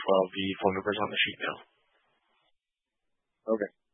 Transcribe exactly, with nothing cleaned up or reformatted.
well. The phone number's on the sheet now. Okay.